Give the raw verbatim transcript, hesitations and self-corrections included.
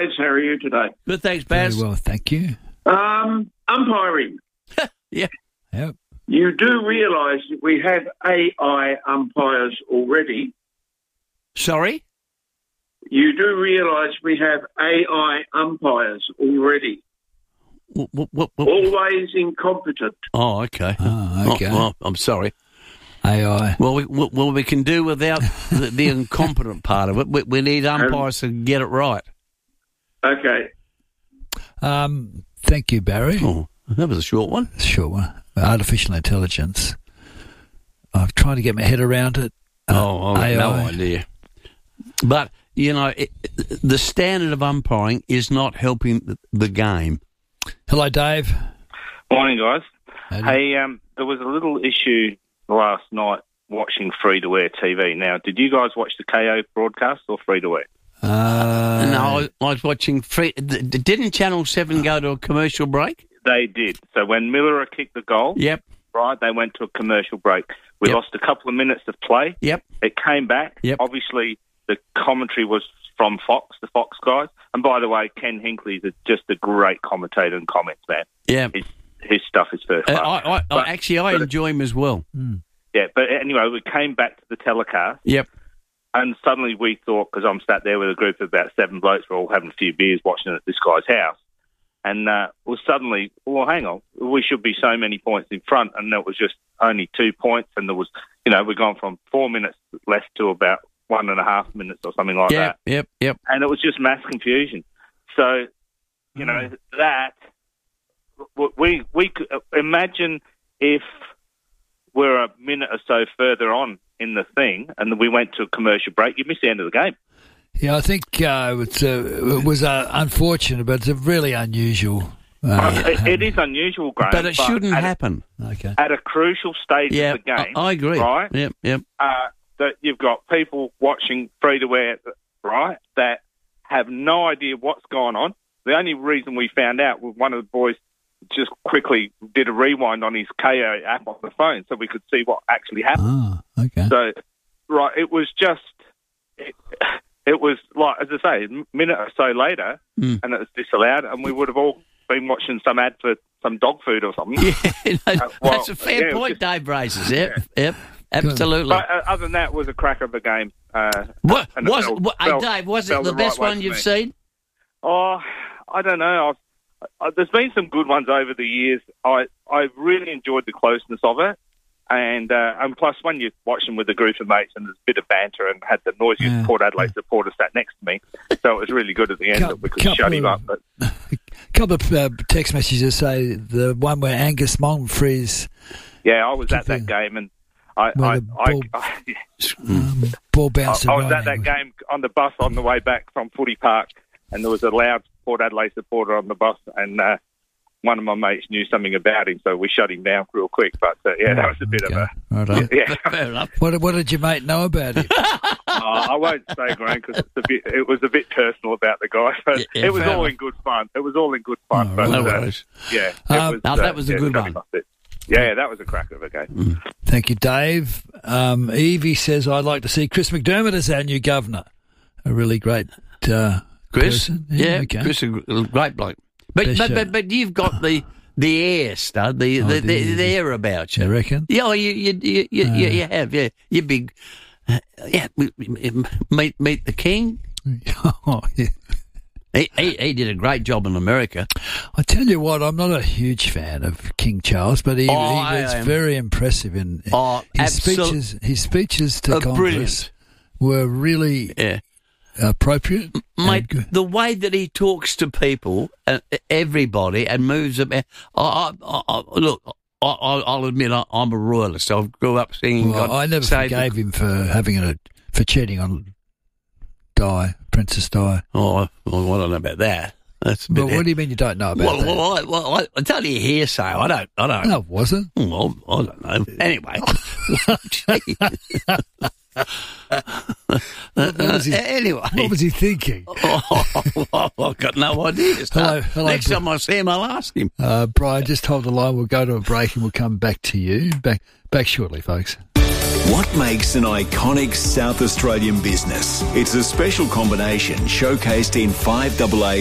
How are you today? Good, thanks, Baz. Very well, thank you. Um, umpiring. Yeah. Yep. You do realise that we have A I umpires already. Sorry? You do realise we have A I umpires already. What, what, what, what? Always incompetent. Oh, okay. Oh, okay. Oh, oh, I'm sorry. A I. Well, we, well, we can do without the, the incompetent part of it. We, we need umpires um, to get it right. Okay. Um, thank you, Barry. Oh, that was a short one. Short one. Artificial intelligence. I've tried to get my head around it. Uh, oh, I've no idea. But, you know, it, the standard of umpiring is not helping the, the game. Hello, Dave. Morning, guys. Hello. Hey, um, there was a little issue last night watching free-to-air T V. Now, did you guys watch the K O broadcast or free-to-air? Uh, no, I, I was watching free. Didn't Channel seven go to a commercial break? They did. So when Miller kicked the goal, yep, right, they went to a commercial break. We yep. lost a couple of minutes of play. Yep. It came back. Yep. Obviously, the commentary was from Fox, the Fox guys. And by the way, Ken Hinckley's a, just a great commentator and comments man. Yeah. His, his stuff is first class. Uh, I, I, but, actually, I enjoy him as well. Mm. Yeah, but anyway, we came back to the telecast. Yep. And suddenly we thought, because I'm sat there with a group of about seven blokes, we're all having a few beers watching it at this guy's house. And uh, well, suddenly, well, hang on, we should be so many points in front, and it was just only two points, and there was, you know, we've gone from four minutes less to about one and a half minutes or something like yep, that. Yep, yep, And it was just mass confusion. So, you know, mm. that, we, we could imagine if we're a minute or so further on in the thing, and we went to a commercial break, you miss the end of the game. Yeah, I think uh, it's, uh, it was uh, unfortunate, but it's really unusual. Uh, it, it is unusual, Graham. But it but shouldn't at happen. A, okay. At a crucial stage yep, of the game. I, I agree. Right? Yep, yep. Uh, that you've got people watching free-to-air, right, that have no idea what's going on. The only reason we found out was one of the boys just quickly did a rewind on his K O app on the phone so we could see what actually happened. Ah, okay. So, right, it was just, it, it was like, as I say, a minute or so later, mm. and it was disallowed, and we would have all been watching some ad for some dog food or something. Yeah, no, uh, well, that's a fair yeah, point, just, Dave raises. Yep, yeah. yep, absolutely. But uh, other than that, it was a cracker of a game. Uh, what was felt, it, what, felt, Dave, was it the, the best right one you've me. seen? Oh, I don't know. I've, uh, there's been some good ones over the years. I I really enjoyed the closeness of it, and uh, and plus when you watch them with a group of mates and there's a bit of banter and had the noisiest yeah. Port Adelaide supporter sat next to me, so it was really good at the end Couple, that we could shut him up. But a couple of uh, text messages say the one where Angus Montfries. Yeah, I was at that game and I I, ball, I, I, um, ball bounced. I, I was at that game on the bus on the way back from Footy Park, and there was a loud Port Adelaide supporter on the bus, and uh, one of my mates knew something about him, so we shut him down real quick. But uh, yeah, that was a bit okay. of a right yeah. Fair enough. What, what did your mate know about him? uh, I won't say, Graham, because it was a bit personal about the guy, but yeah, yeah, it was all enough. in good fun. It was all in good fun. Oh, but no uh, worries. yeah, it Um, was, now, that was a uh, good yeah, one. Yeah, that was a cracker of a game. Mm. Thank you, Dave. Um, Evie says, I'd like to see Chris McDermott as our new governor. A really great uh, Chris? person. Yeah, okay. Chris is a great bloke. But, Best but, show. but, but you've got the the air, stud, the, Oh, the, the- the, the air about you. You reckon? Yeah, oh, you, you, you, you, Uh. you, you have, yeah. You're big. Uh, yeah, meet, meet the king. Oh, yeah. He, he, he did a great job in America. I tell you what, I'm not a huge fan of King Charles, but he, Oh, he I was am. very impressive in Oh, his absolute- speeches. His speeches to Uh, Congress brilliant. were really Yeah. appropriate. and Mate, good. the way that he talks to people, uh, everybody, and moves them. I, I, I, I, look, I, I- I'll admit I, I'm a royalist. I grew up singing. Well, God I never Save the- forgave him for having a for cheating on Di, Princess Di. Oh, well, I don't know about that. That's a bit. But what do you mean you don't know about well, that? well, I, well, I, I tell you hearsay. I don't. I don't. No, it wasn't. Well, I don't know. Anyway. What was he, anyway. what was he thinking? Oh, I've got no idea. Hello, hello, Next Bri- time I see him, I'll ask him. Uh, Brian, just hold the line. We'll go to a break and we'll come back to you. Back, back shortly, folks. What makes an iconic South Australian business? It's a special combination showcased in five A A